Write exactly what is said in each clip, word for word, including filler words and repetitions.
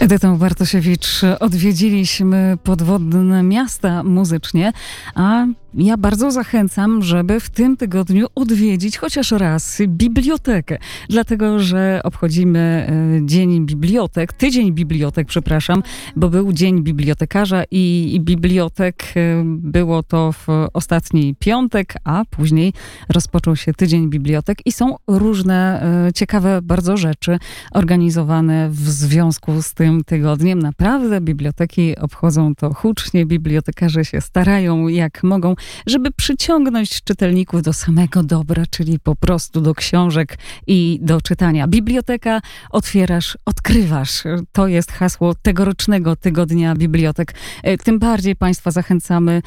Edytą Bartosiewicz odwiedziliśmy podwodne miasta muzycznie, a ja bardzo zachęcam, żeby w tym tygodniu odwiedzić chociaż raz bibliotekę, dlatego że obchodzimy Dzień Bibliotek, Tydzień Bibliotek, przepraszam, bo był Dzień Bibliotekarza i, i bibliotek. Było to w ostatni piątek, a później rozpoczął się Tydzień Bibliotek i są różne ciekawe bardzo rzeczy organizowane w związku z tym tygodniem. Naprawdę biblioteki obchodzą to hucznie, bibliotekarze się starają jak mogą, żeby przyciągnąć czytelników do samego dobra, czyli po prostu do książek i do czytania. Biblioteka otwierasz, odkrywasz. To jest hasło tegorocznego Tygodnia Bibliotek. Tym bardziej Państwa zachęcamy,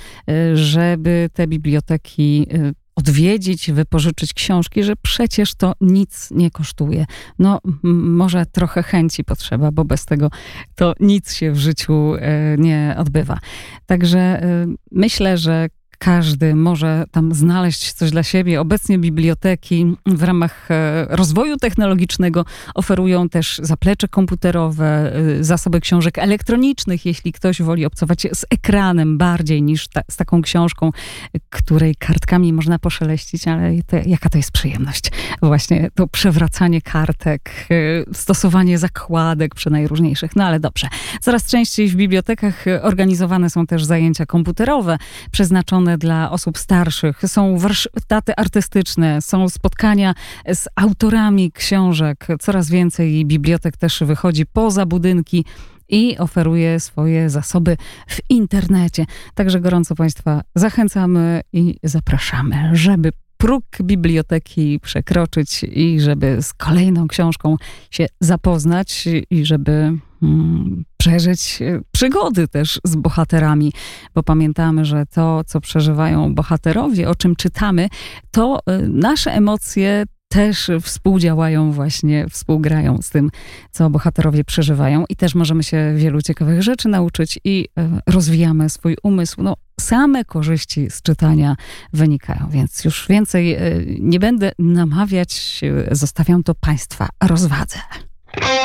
żeby te biblioteki odwiedzić, wypożyczyć książki, że przecież to nic nie kosztuje. No, m- może trochę chęci potrzeba, bo bez tego to nic się w życiu e, nie odbywa. Także e, myślę, że każdy może tam znaleźć coś dla siebie. Obecnie biblioteki w ramach rozwoju technologicznego oferują też zaplecze komputerowe, zasoby książek elektronicznych, jeśli ktoś woli obcować z ekranem bardziej niż ta, z taką książką, której kartkami można poszeleścić, ale to, jaka to jest przyjemność. Właśnie to przewracanie kartek, stosowanie zakładek przy najróżniejszych. No ale dobrze. Coraz częściej w bibliotekach organizowane są też zajęcia komputerowe przeznaczone dla osób starszych. Są warsztaty artystyczne, są spotkania z autorami książek. Coraz więcej bibliotek też wychodzi poza budynki i oferuje swoje zasoby w internecie. Także gorąco Państwa zachęcamy i zapraszamy, żeby próg biblioteki przekroczyć i żeby z kolejną książką się zapoznać i żeby hmm, przeżyć przygody też z bohaterami, bo pamiętamy, że to, co przeżywają bohaterowie, o czym czytamy, to nasze emocje też współdziałają właśnie, współgrają z tym, co bohaterowie przeżywają i też możemy się wielu ciekawych rzeczy nauczyć i rozwijamy swój umysł. No, same korzyści z czytania wynikają, więc już więcej nie będę namawiać, zostawiam to Państwa rozwadze.